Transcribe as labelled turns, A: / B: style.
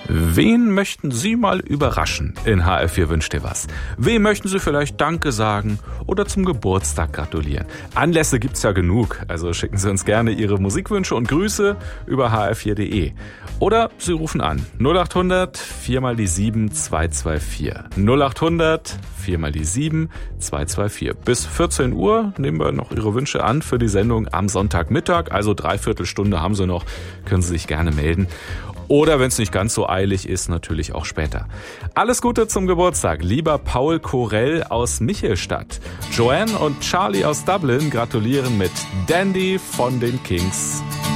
A: Wen möchten Sie mal überraschen in HR4 wünscht dir was? Wem möchten Sie vielleicht Danke sagen oder zum Geburtstag gratulieren? Anlässe gibt's ja genug, also schicken Sie uns gerne Ihre Musikwünsche und Grüße über hr4.de. Oder Sie rufen an 0800 4 mal die 7 224. 0800 4 mal die 7 224. Bis 14 Uhr nehmen wir noch Ihre Wünsche an für die Sendung am Sonntagmittag, also 3/4 Stunde haben Sie noch, können Sie sich gerne melden. Oder wenn es nicht ganz so eilig ist, natürlich auch später. Alles Gute zum Geburtstag, lieber Paul Korell aus Michelstadt. Joanne und Charlie aus Dublin gratulieren mit Dandy von den Kings.